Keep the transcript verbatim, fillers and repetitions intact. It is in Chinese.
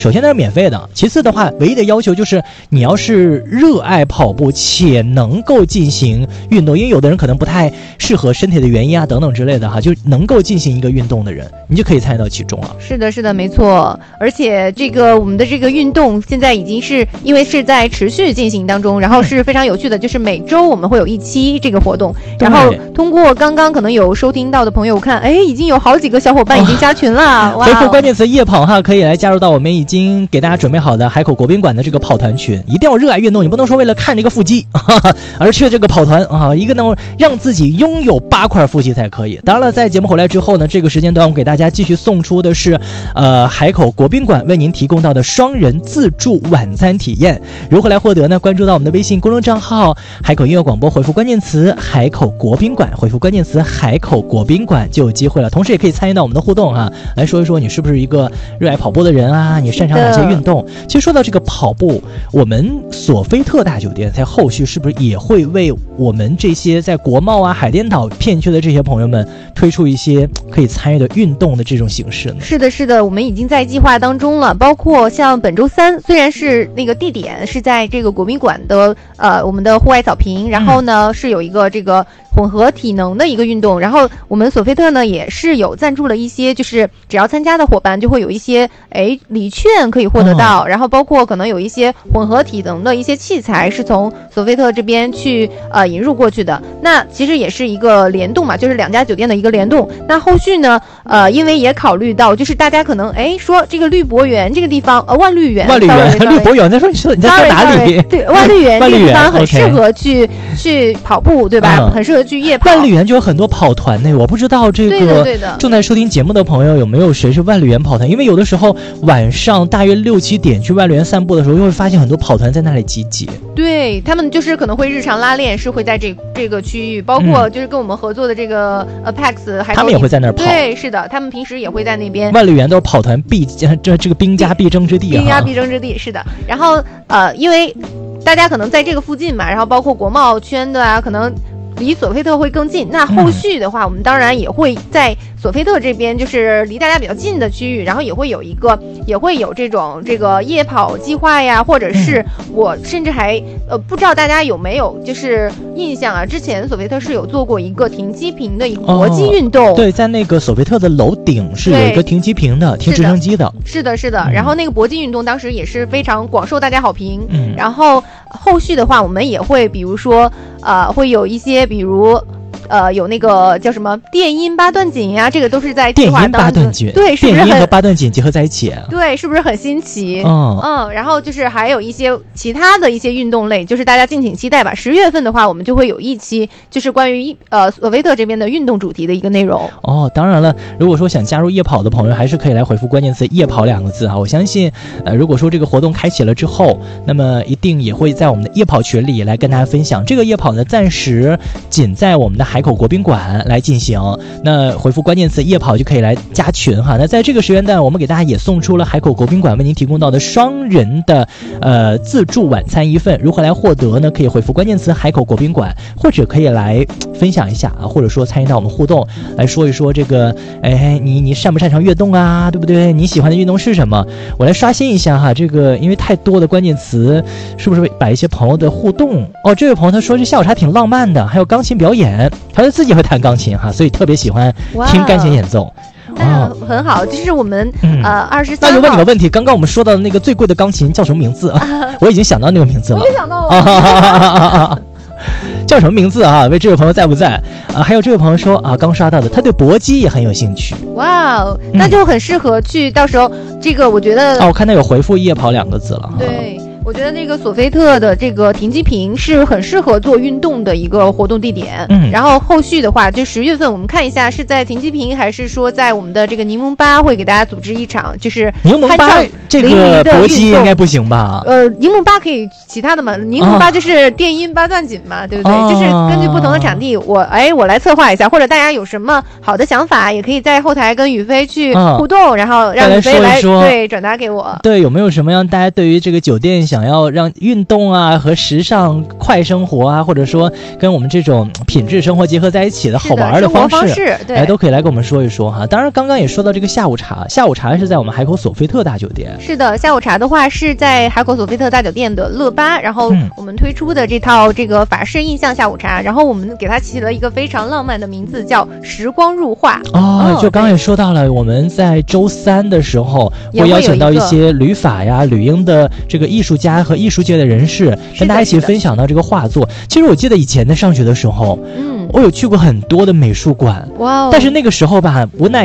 首先它是免费的，其次的话，唯一的要求就是你要是热爱跑步且能够进行运动，因为有的人可能不太适合身体的原因啊等等之类的哈，就能够进行一个运动的人，你就可以参与到其中了。 是的，是的，没错。而且这个我们的这个运动现在已经是因为是在持续进行当中，然后是非常有趣的，就是每周我们会有一期这个活动，然后通过刚刚可能有收听到的朋友看，哎，已经有好几个小伙伴已经加群了，哇！ 回复关键词夜跑哈，可以来加入到我们已经给大家准备好的海口国宾馆的这个跑团群。一定要热爱运动，你不能说为了看这个腹肌哈哈而去这个跑团啊，一个能让自己拥有八块腹肌才可以。当然了，在节目回来之后呢，这个时间段我给大家继续送出的是呃海口国宾馆为您提供到的双人自助晚餐体验。如何来获得呢？关注到我们的微信公众账号海口音乐广播，回复关键词海口国宾馆，回复关键词海口国宾馆就有机会了。同时也可以参与到我们的互动啊，来说一说你是不是一个热爱跑步的人啊，你擅长哪些运动。其实说到这个跑步，我们索菲特大酒店在后续是不是也会为我们这些在国贸啊海淀岛片区的这些朋友们推出一些可以参与的运动的这种形式呢？ 是的，是的，我们已经在计划当中了。包括像本周三，虽然是那个地点是在这个国宾馆的呃我们的户外草坪，然后呢、嗯、是有一个这个混合体能的一个运动，然后我们索菲特呢也是有赞助了一些，就是只要参加的伙伴就会有一些哎礼券可以获得到、哦、然后包括可能有一些混合体能的一些器材是从索菲特这边去呃引入过去的。那其实也是一个联动嘛，就是两家酒店的一个联动。那后续呢呃因为也考虑到就是大家可能哎说这个绿博园这个地方呃万绿园万绿园绿博园，再说你说你在说哪里？ 对，万绿园这个地方很适合去去跑步，对吧？嗯、很适合去夜跑。 万绿园就有很多跑团呢，我不知道这个正在收听节目的朋友有没有谁是万绿园跑团？因为有的时候晚上大约六七点去万绿园散步的时候，又会发现很多跑团在那里集结。 对，他们就是可能会日常拉练是会在这这个区域，包括就是跟我们合作的这个 Apex， 还他们也会在那儿跑。 对，是的，他们平时也会在那边。 万绿园都是跑团必这这个兵家必争之地、啊， 兵家必争之地，是的。然后呃，因为大家可能在这个附近嘛，然后包括国贸圈的啊，可能离索菲特会更近。那后续的话、嗯、我们当然也会在索菲特这边，就是离大家比较近的区域，然后也会有一个也会有这种这个夜跑计划呀，或者是我甚至还呃不知道大家有没有就是印象啊，之前索菲特是有做过一个停机坪的一个搏击运动、哦、 对，在那个索菲特的楼顶是有一个停机坪的，停直升机的， 是的是的、嗯、然后那个搏击运动当时也是非常广受大家好评、嗯、然后后续的话我们也会比如说呃会有一些比如呃，有那个叫什么电音八段锦呀、啊，这个都是在计划当中。电音八段锦， 对，是不是很电音和八段锦结合在一起、啊？ 对，是不是很新奇？ 嗯嗯，然后就是还有一些其他的一些运动类，就是大家敬请期待吧。十月份的话，我们就会有一期就是关于呃索菲特这边的运动主题的一个内容。 哦，当然了，如果说想加入夜跑的朋友，还是可以来回复关键词“夜跑”两个字啊。我相信，呃，如果说这个活动开启了之后，那么一定也会在我们的夜跑群里来跟大家分享。这个夜跑呢，暂时仅在我们的海口国宾馆来进行，那回复关键词夜跑就可以来加群哈。那在这个时间段，我们给大家也送出了海口国宾馆为您提供到的双人的呃自助晚餐一份。如何来获得呢？可以回复关键词海口国宾馆，或者可以来分享一下啊，或者说参与到我们互动，来说一说这个哎你你擅不擅长运动啊，对不对？你喜欢的运动是什么？我来刷新一下哈，这个因为太多的关键词，是不是把一些朋友的互动哦？这位朋友他说这下午茶挺浪漫的，还有钢琴表演，他自己会弹钢琴哈，所以特别喜欢听钢琴演奏。 那、哦、很好，就是我们、嗯、呃二十三号。 那就问你个问题，刚刚我们说到的那个最贵的钢琴叫什么名字啊？我已经想到那个名字了。 我也想到了。 叫什么名字啊？为这位朋友在不在啊？还有这位朋友说啊，刚刷到的，他对搏击也很有兴趣。 哇哦，那就很适合去，到时候这个我觉得哦，我看他有回复夜跑两个字了。 对。我觉得那个索菲特的这个停机坪是很适合做运动的一个活动地点。嗯，然后后续的话，就十月份我们看一下是在停机坪还是说在我们的这个柠檬吧会给大家组织一场，就是柠檬吧这个搏击应该不行吧？ 呃，柠檬吧可以其他的嘛，柠檬吧就是电音八段锦嘛，哦、对不对？就是根据不同的场地，我哎我来策划一下，或者大家有什么好的想法，也可以在后台跟宇飞去互动，哦、然后让宇飞来说一说对转达给我。 对，有没有什么样大家对于这个酒店想要让运动啊和时尚快生活啊，或者说跟我们这种品质生活结合在一起的好玩的方式， 方式对， 哎，都可以来跟我们说一说哈。当然，刚刚也说到这个下午茶，下午茶是在我们海口索菲特大酒店。 是的，下午茶的话是在海口索菲特大酒店的乐吧，然后我们推出的这套这个法式印象下午茶，然后我们给它起了一个非常浪漫的名字，叫时光入画。 哦，就刚刚也说到了，我们在周三的时候会邀请到一些旅法呀、旅英的这个艺术家和艺术界的人士，跟大家一起分享到这个画作。其实我记得以前在上学的时候，嗯，我有去过很多的美术馆，哇、哦，但是那个时候吧，无奈